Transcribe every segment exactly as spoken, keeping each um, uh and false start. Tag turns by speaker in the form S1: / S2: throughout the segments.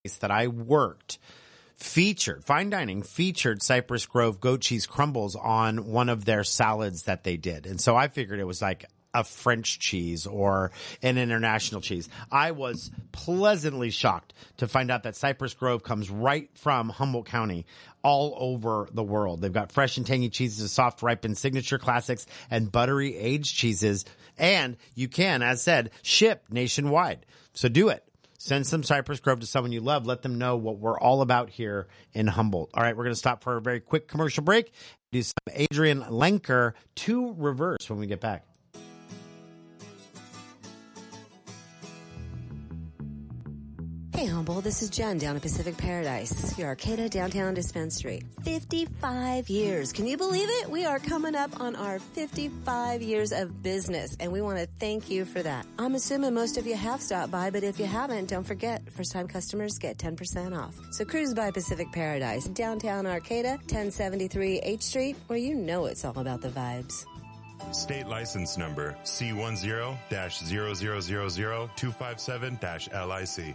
S1: that I worked featured, fine dining featured Cypress Grove goat cheese crumbles on one of their salads that they did. And so I figured it was like a French cheese or an international cheese. I was pleasantly shocked to find out that Cypress Grove comes right from Humboldt County all over the world. They've got fresh and tangy cheeses, soft ripened signature classics, and buttery aged cheeses. And you can, as said, ship nationwide. So do it. Send some Cypress Grove to someone you love. Let them know what we're all about here in Humboldt. All right, we're going to stop for a very quick commercial break. Do some Adrian Lenker to reverse when we get back.
S2: Hey Humboldt, this is Jen down at Pacific Paradise, your Arcata downtown dispensary. fifty-five years. Can you believe it? We are coming up on our fifty-five years of business, and we want to thank you for that. I'm assuming most of you have stopped by, but if you haven't, don't forget, first-time customers get ten percent off. So cruise by Pacific Paradise, downtown Arcata, ten seventy-three H Street, where you know it's all about the vibes.
S3: State license number C one zero dash zero zero zero zero two five seven dash L I C.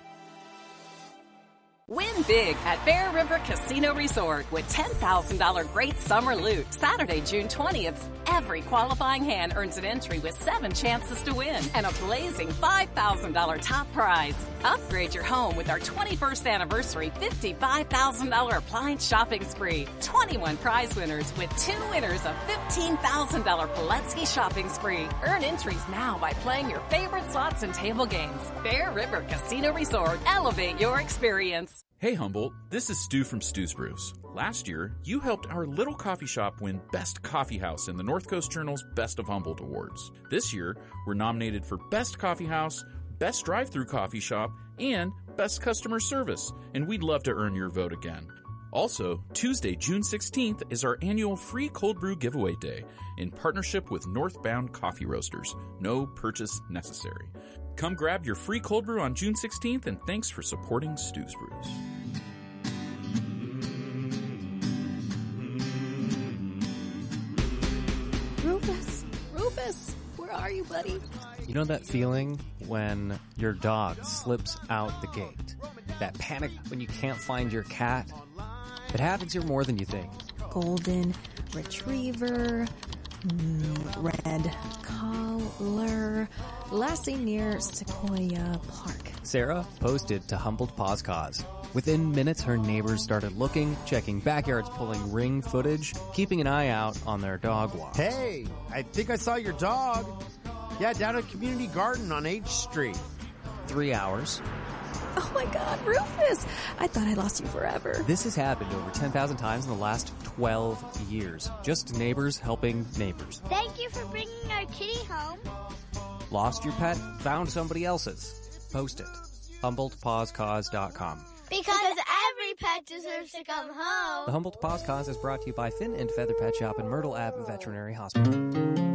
S4: Win big at Bear River Casino Resort with ten thousand dollars great summer loot. Saturday, June twentieth. Every qualifying hand earns an entry with seven chances to win and a blazing five thousand dollars top prize. Upgrade your home with our twenty-first anniversary fifty-five thousand dollars appliance shopping spree. twenty-one prize winners with two winners of fifteen thousand dollars Pulaski shopping spree. Earn entries now by playing your favorite slots and table games. Bear River Casino Resort. Elevate your experience.
S5: Hey Humboldt, this is Stu from Stu's Brews. Last year, you helped our little coffee shop win Best Coffee House in the North Coast Journal's Best of Humboldt Awards. This year, we're nominated for Best Coffee House, Best Drive-Thru Coffee Shop, and Best Customer Service, and we'd love to earn your vote again. Also, Tuesday, June sixteenth is our annual free cold brew giveaway day in partnership with Northbound Coffee Roasters. No purchase necessary. Come grab your free cold brew on June sixteenth, and thanks for supporting Stu's Brews.
S6: Rufus, Rufus, where are you, buddy?
S7: You know that feeling when your dog slips out the gate? That panic when you can't find your cat? It happens here more than you think.
S6: Golden Retriever, mm, Red Collar, Lassie near Sequoia Park.
S7: Sarah posted to Humboldt Paws Cause. Within minutes, her neighbors started looking, checking backyards, pulling ring footage, keeping an eye out on their dog walks.
S1: Hey, I think I saw your dog. Yeah, down at Community Garden on H Street.
S7: Three hours.
S6: Oh my God, Rufus! I thought I lost you forever.
S7: This has happened over ten thousand times in the last twelve years. Just neighbors helping neighbors.
S8: Thank you for bringing our kitty home.
S7: Lost your pet? Found somebody else's. Post it. Humboldt Paws Cause dot com.
S8: Because every pet deserves to come home.
S7: The Humboldt Paws Cause is brought to you by Fin and Feather Pet Shop and Myrtle Ave Veterinary Hospital.